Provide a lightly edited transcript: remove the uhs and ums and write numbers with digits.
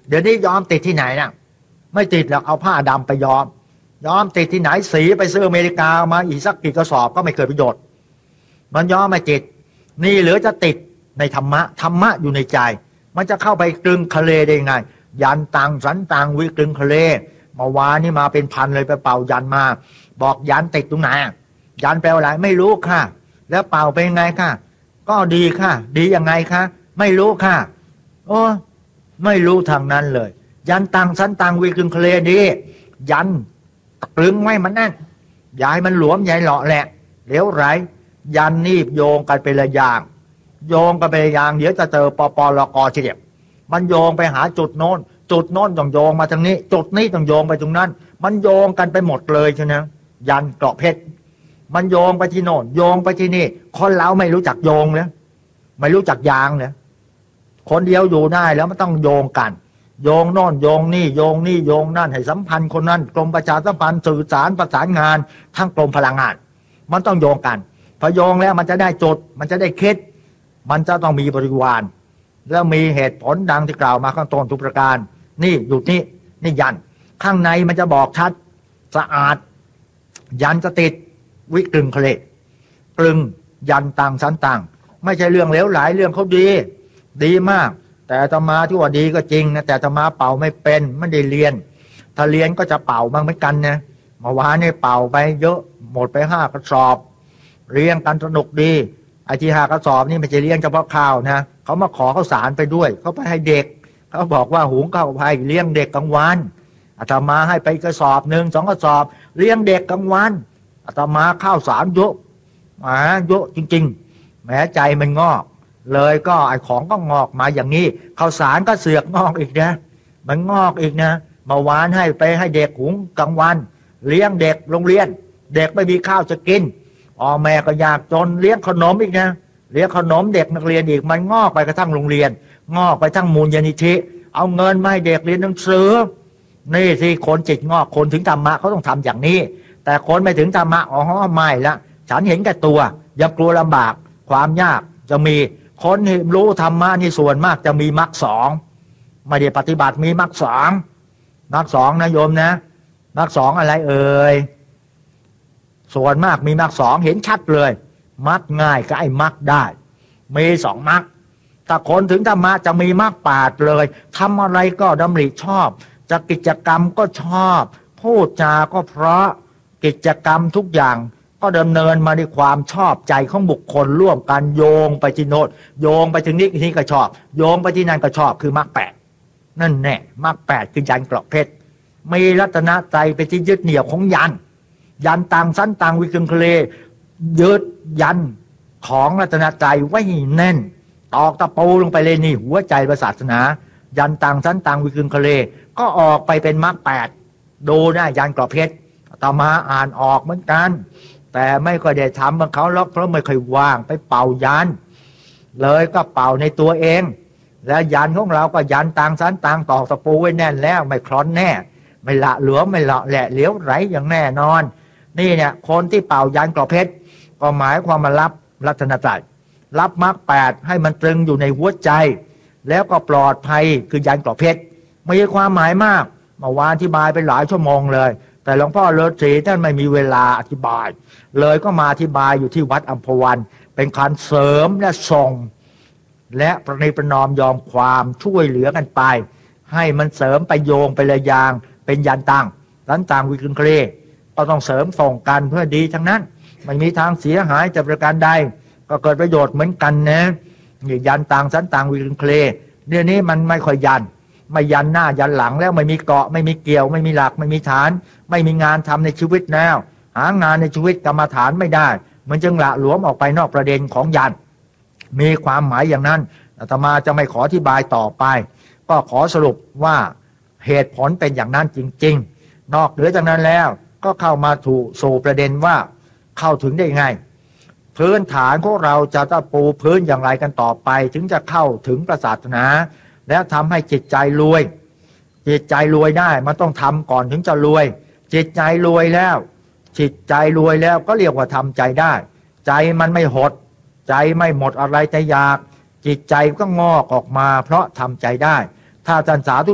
เดี๋ยวนี้ย้อมติดที่ไหนนะไม่ติดหรอกเอาผ้าดำไปย้อมติดที่ไหนสีไปซื้ออเมริกามาอีกสักกี่กระสอบก็ไม่เกิดประโยชน์มันย้อมไม่ติดนี่เหลือจะติดในธรรมะอยู่ในใจมันจะเข้าไปกลึงทะเลได้ไงยันตังสันตังวิกลึงทะเลเมื่อวานนี่มาเป็นพันเลยไปเป่ายันมาบอกยันติดตรงไหนยันแปลว่าอะไรไม่รู้ค่ะแล้วเป่าเป็นไงค่ะก็ดีค่ะดียังไงคะไม่รู้ค่ะโอ้ไม่รู้ทางนั้นเลยยันตังสันตังวิกลึงทะเลดียันกลึงไว้มันนั่นย้ายมันหลวมใหญ่เหลาะแหละเหลวไหลยันนี่โยงกันเป็นระยางโยงกันเป็นระยางเดี๋ยวจะเจอปปลกเฉลี่ยมันโยงไปหาจุดโน้นต้องโยงมาทางนี้จุดนี้ต้องโยงไปตรงนั้นมันโยงกันไปหมดเลยใช่ไหมยันเกราะเพชรมันโยงไปที่โน่นโยงไปที่นี่คนเราไม่รู้จักโยงเลยไม่รู้จักยางเลยคนเดียวอยู่ได้แล้วมันต้องโยงกันโยงโน่นโยงนี่โยงนี่โยงนั่นให้สัมพันธ์คนนั้นกรมประชาสัมพันธ์สื่อสารประสานงานทั้งกรมพลังงานมันต้องโยงกันพอโยงแล้วมันจะได้จุดมันจะได้คิดมันจะต้องมีบริวารแล้วมีเหตุผลดังที่กล่าวมาข้างต้นทุกประการนี่อยู่นี่ยันข้างในมันจะบอกชัดสะอาดยันจะติดวิกลึงทะเลกลึงยันตังสันตังไม่ใช่เรื่องเลวไหลเรื่องเขาดีมากแต่อาตมาที่ว่าดีก็จริงนะแต่อาตมาเป่าไม่เป็นไม่ได้เรียนถ้าเรียนก็จะเป่าบ้างเหมือนกันนะเมื่อวานนี่เป่าไปเยอะหมดไป5 กระสอบเรียงกันสนุกดีไอ้ที่5 กระสอบนี่ไม่ใช่เลี้ยงเฉพาะข้าวนะเขามาขอข้าวสารไปด้วยเขาไปให้เด็กเขาบอกว่าหุงข้าวให้เลี้ยงเด็กกลางวันอาตมาให้ไปกระสอบ1 2 กระสอบเลี้ยงเด็กกลางวันอาตมาข้าวสารเยอะเยอะจริงๆแม้ใจมันงอกเลยก็ไอ้ของก็งอกมาอย่างนี้ข้าวสารก็เสือกงอกอีกนะมันงอกอีกนะเมื่อวานให้เด็กหุงกลางวันเลี้ยงเด็กโรงเรียนเด็กไม่มีข้าวจะกินแม่ก็อยากจนเลี้ยงขนมอีกนะเลี้ยงขนมเด็กนักเรียนอีกมันงอกไปกระทั่งโรงเรียนงอกไปทั้งมูลนิธิเอาเงินมาให้เด็กเรียนหนังสือนี่สิคนจิตงอกคนถึงธรรมะเขาต้องทำอย่างนี้แต่คนไม่ถึงธรรมะไม่ละฉันเห็นแก่ตัวอย่ากลัวลำบากความยากจะมีคนที่รู้ธรรมะนี่ส่วนมากจะมีมรรค2ไม่ได้ปฏิบัติมีมรรค2นะโยมนะมรรค2อะไรเอ่ยส่วนมากมีมรรค2เห็นชัดเลยมรรคง่ายก็ไอ้มรรคได้มี2 มรรคถ้าคนถึงธรรมะจะมีมรรค8เลยทำอะไรก็ดำริชอบจะกิจกรรมก็ชอบพูดจาก็เพราะกิจกรรมทุกอย่างก็ดำเนินมาด้วยความชอบใจของบุคคลร่วมกันโยงไปที่โน้นโยงไปถึงนี้ก็ชอบโยงไปที่นั่นก็ชอบคือมรรค8นั่นแน่มรรค8คือยันเกราะเพชรมีรัตนใจไปที่ยึดเหนี่ยวของยันตังสันตังวิกลึงทะเลยึดยันของรัตนใจไว้แน่นตอกตะปูลงไปเลยนี่หัวใจศาสนายันตังสันตังวิกลึงทะเลก็ออกไปเป็นมรรค8ดูนะยันเกราะเพชรอาตมาอ่านออกเหมือนกันแต่ไม่ค่อยได้ทำเหมือนเขาหรอกเพราะไม่ค่อยว่างไปเป่ายันเลยก็เป่าในตัวเองแล้วยันของเราก็ยันตังสันตังตอกตะปูไว้แน่นแล้วไม่คลอนแน่ไม่ละหลวมไม่ละแหละเหลวไหลอย่างแน่นอนนี่เนี่ยคนที่เป่ายันเกราะเพชรก็หมายความมารับรัตนตรัยรับมรรค8ให้มันตรึงอยู่ในหัวใจแล้วก็ปลอดภัยคือยันเกราะเพชรมีความหมายมากเมื่อวานอธิบายไปหลายชั่วโมงเลยแต่หลวงพ่อฤาษีท่านไม่มีเวลาอธิบายเลยก็มาอธิบายอยู่ที่วัดอัมพวันเป็นการเสริมและส่งและประนีประนอมยอมความช่วยเหลือกันไปให้มันเสริมไปโยงไประยางเป็นยันตังสันตังวิกลึงทะเลก็ต้องเสริมส่งกันเพื่อดีทั้งนั้นไม่มีทางเสียหายจากประการใดก็เกิดประโยชน์เหมือนกันนะยันตังสันตังวิกลึงทะเลเดี๋ยวนี้มันไม่ค่อยยันไม่ยันหน้ายันหลังแล้วไม่มีเกาะไม่มีเกี่ยวไม่มีหลักไม่มีฐานไม่มีงานทำในชีวิตแล้วหางานในชีวิตกรรมฐานไม่ได้มันจึงละหลวมออกไปนอกประเด็นของยันมีความหมายอย่างนั้นอาตมาจะไม่ขออธิบายต่อไปก็ขอสรุปว่าเหตุผลเป็นอย่างนั้นจริงๆนอกเหนือจากนั้นแล้วก็เข้ามาสู่ประเด็นว่าเข้าถึงได้ไงพื้นฐานของเราจะต้องปูพื้นอย่างไรกันต่อไปถึงจะเข้าถึงพระศาสนาแล้วทำให้จิตใจรวยจิตใจรวยได้มันต้องทำก่อนถึงจะรวยจิตใจรวยแล้วจิตใจรวยแล้วก็เรียกว่าทำใจได้ใจมันไม่หดใจไม่หมดอะไรแต่อยากจิตใจก็งอกออกมาเพราะทำใจได้ถ้าท่านสาธุ